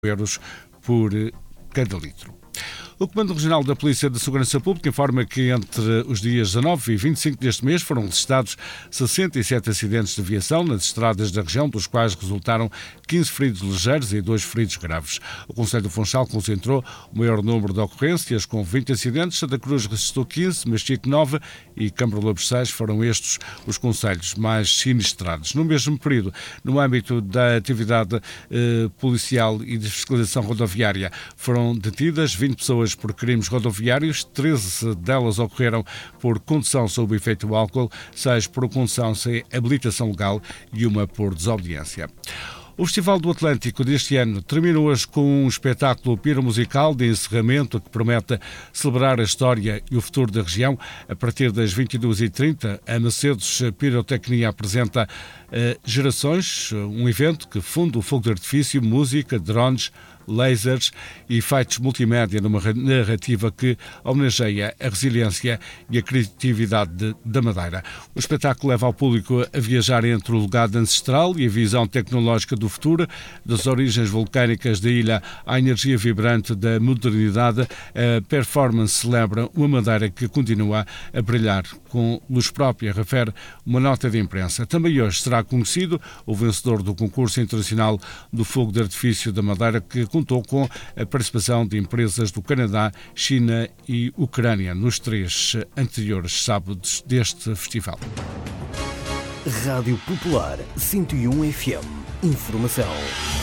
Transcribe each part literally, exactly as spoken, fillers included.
euros por cada litro. O Comando Regional da Polícia de Segurança Pública informa que entre os dias dezanove e vinte e cinco deste mês foram registrados sessenta e sete acidentes de viação nas estradas da região, dos quais resultaram quinze feridos ligeiros e dois feridos graves. O Conselho do Funchal concentrou o maior número de ocorrências, com vinte acidentes. Santa Cruz registrou quinze, Machico nove e Câmara Lobo seis. Foram estes os concelhos mais sinistrados. No mesmo período, no âmbito da atividade eh, policial e de fiscalização rodoviária, foram detidas vinte pessoas por crimes rodoviários, treze delas ocorreram por condução sob o efeito do álcool, seis por condução sem habilitação legal e uma por desobediência. O Festival do Atlântico deste ano termina hoje com um espetáculo piromusical de encerramento que promete celebrar a história e o futuro da região. A partir das vinte e duas e trinta, a Mercedes Pirotecnia apresenta uh, Gerações, um evento que funde o fogo de artifício, música, drones, lasers e efeitos multimédia numa narrativa que homenageia a resiliência e a criatividade de, da Madeira. O espetáculo leva ao público a viajar entre o legado ancestral e a visão tecnológica do futuro, das origens vulcânicas da ilha à energia vibrante da modernidade. A performance celebra uma Madeira que continua a brilhar com luz própria, refere uma nota de imprensa. Também hoje será conhecido o vencedor do concurso internacional do fogo de artifício da Madeira, que contou com a participação de empresas do Canadá, China e Ucrânia nos três anteriores sábados deste festival. Rádio Popular cento e um F M. Informação.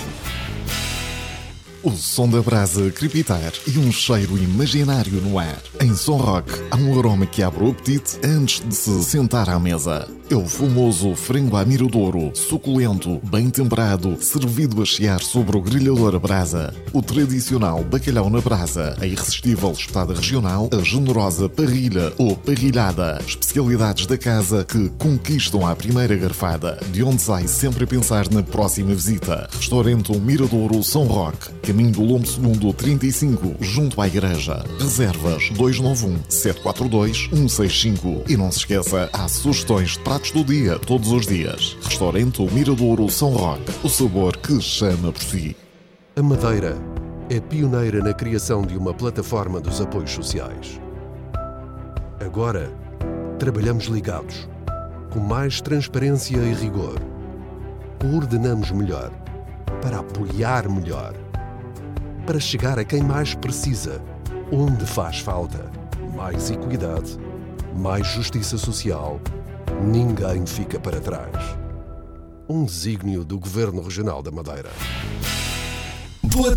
O som da brasa crepitar e um cheiro imaginário no ar. Em Som Rock há um aroma que abre o apetite antes de se sentar à mesa. É o famoso frango à miradouro, suculento, bem temperado, servido a chiar sobre o grelhador a brasa. O tradicional bacalhau na brasa, a irresistível espetada regional, a generosa parrilha ou parrilhada. Especialidades da casa que conquistam à primeira garfada, de onde sai sempre a pensar na próxima visita. Restaurante Miradouro Som Rock, caminho do Lombo Segundo trinta e cinco, junto à igreja. Reservas dois nove um, sete quatro dois, um seis cinco. E não se esqueça, há sugestões de pratos do dia, todos os dias. Restaurante Miradouro Som Rock, o sabor que chama por si. A Madeira é pioneira na criação de uma plataforma dos apoios sociais. Agora, trabalhamos ligados, com mais transparência e rigor. Coordenamos melhor, para apoiar melhor, para chegar a quem mais precisa, onde faz falta. Mais equidade, mais justiça social. Ninguém fica para trás. Um desígnio do Governo Regional da Madeira.